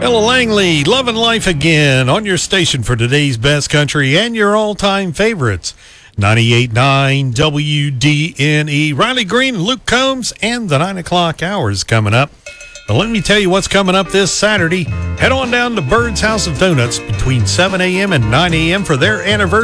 Ella Langley, loving life again on your station for today's best country and your all-time favorites. 98.9 WDNE. Riley Green, Luke Combs, and the 9 o'clock hour is coming up. But let me tell you what's coming up this Saturday. Head on down to Bird's House of Donuts between 7 a.m. and 9 a.m. for their anniversary.